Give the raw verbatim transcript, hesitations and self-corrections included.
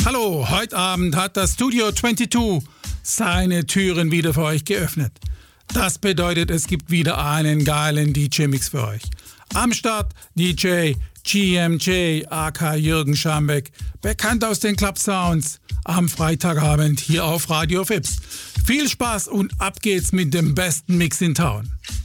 Hallo, heute Abend hat das Studio zweiundzwanzig seine Türen wieder für euch geöffnet. Das bedeutet, es gibt wieder einen geilen D J-Mix für euch. Am Start D J G M J, aka Jürgen Schambeck, bekannt aus den Club Sounds, am Freitagabend hier auf Radio Fips. Viel Spaß und ab geht's mit dem besten Mix in Town.